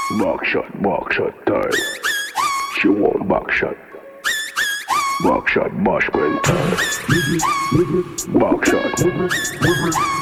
Backshot time. She want backshot. Backshot, bash when time. Backshot.